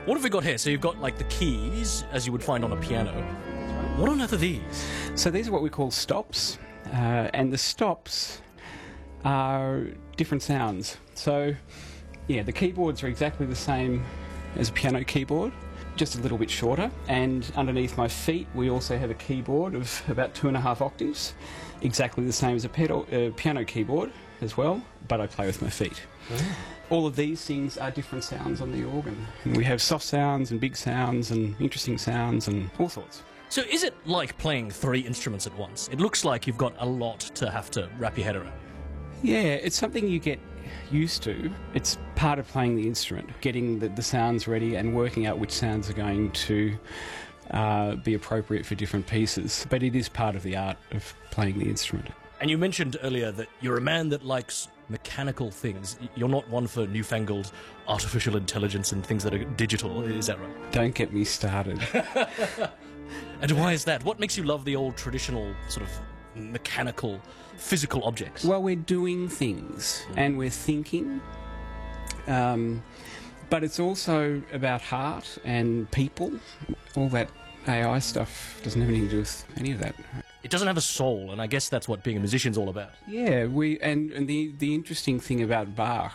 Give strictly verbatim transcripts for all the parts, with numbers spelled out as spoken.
What have we got here? So you've got, like, the keys, as you would find on a piano. What on earth are these? So these are what we call stops, uh, and the stops are different sounds. So, yeah, the keyboards are exactly the same as a piano keyboard, just a little bit shorter, and underneath my feet we also have a keyboard of about two and a half octaves, exactly the same as a pedal, uh, piano keyboard as well, but I play with my feet. Oh. All of these things are different sounds on the organ. And we have soft sounds and big sounds and interesting sounds and all sorts. So is it like playing three instruments at once? It looks like you've got a lot to have to wrap your head around. Yeah, it's something you get used to. It's part of playing the instrument, getting the, the sounds ready and working out which sounds are going to uh, be appropriate for different pieces. But it is part of the art of playing the instrument. And you mentioned earlier that you're a man that likes mechanical things. You're not one for newfangled artificial intelligence and things that are digital, is that right? Don't get me started. And why is that? What makes you love the old traditional sort of mechanical, physical objects? Well, we're doing things mm. and we're thinking, um, but it's also about heart and people. All that A I stuff doesn't have anything to do with any of that. It doesn't have a soul, and I guess that's what being a musician's all about. Yeah, we and, and the the interesting thing about Bach,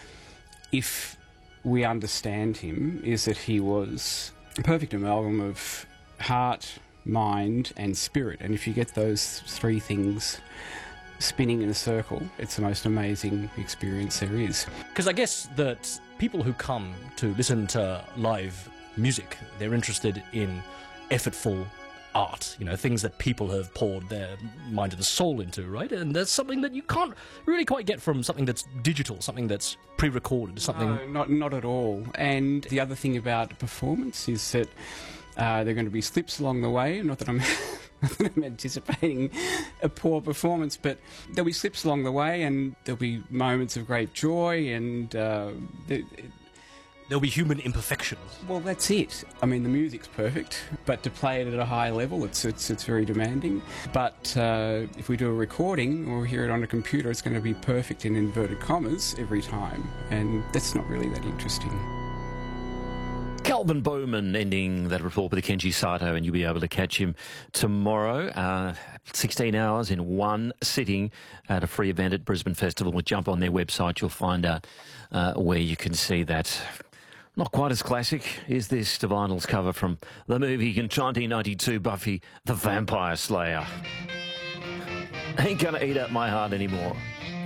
if we understand him, is that he was a perfect amalgam of heart, mind, and spirit. And if you get those three things spinning in a circle, it's the most amazing experience there is. Because I guess that people who come to listen to live music, they're interested in effortful art, you know, things that people have poured their mind and soul into, right? And that's something that you can't really quite get from something that's digital, something that's pre-recorded, something... No, not, not at all. And the other thing about performance is that uh, there are going to be slips along the way. Not that I'm, not that I'm anticipating a poor performance, but there'll be slips along the way and there'll be moments of great joy and... Uh, the, There'll be human imperfections. Well, that's it. I mean, the music's perfect, but to play it at a high level, it's it's, it's very demanding. But uh, if we do a recording or hear it on a computer, it's going to be perfect in inverted commas every time, and that's not really that interesting. Calvin Bowman ending that report with Kenji Sato, and you'll be able to catch him tomorrow, uh, sixteen hours in one sitting at a free event at Brisbane Festival. We'll jump on their website, you'll find out uh, where you can see that. Not quite as classic is this, the vinyl's cover from the movie in nineteen ninety-two, Buffy the Vampire Slayer. Ain't gonna eat up my heart anymore.